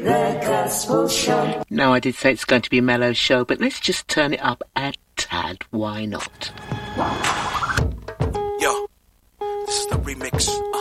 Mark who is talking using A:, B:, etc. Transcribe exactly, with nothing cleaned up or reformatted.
A: The Gospel Show.
B: Now, I did say it's going to be a mellow show, but let's just turn it up a tad. Why not?
C: Yo, this is the remix. Uh.